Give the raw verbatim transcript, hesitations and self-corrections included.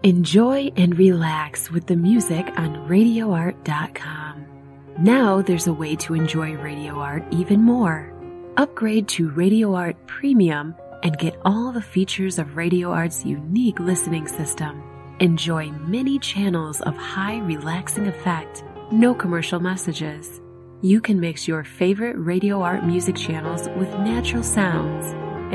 Enjoy and relax with the music on radio art dot com. Now there's a way to enjoy Radio Art even more. Upgrade to Radio Art Premium and get all the features of Radio Art's unique listening system. Enjoy many channels of high relaxing effect, no commercial messages. You can mix your favorite Radio Art music channels with natural sounds.